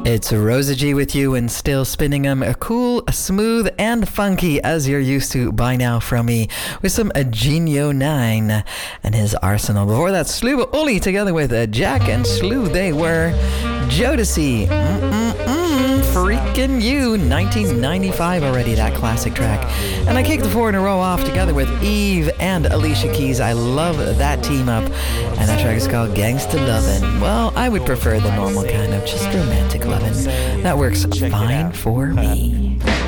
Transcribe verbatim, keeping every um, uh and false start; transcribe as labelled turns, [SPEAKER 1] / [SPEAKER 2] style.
[SPEAKER 1] It's Rosa G with you and still spinning them cool, smooth, and funky as you're used to by now from me with some Genio nine and his Arsenal. Before that, Sluba Uli together with uh, Jack and Slu. They were Jodeci. Mm-mm-mm. Freaking You. nineteen ninety-five already, that classic track. And I kicked the four in a row off together with Eve and Alicia Keys. I love that team up. And that track is called Gangsta Lovin'. Well, I would prefer the normal kind of just romantic lovin'. That works fine for me.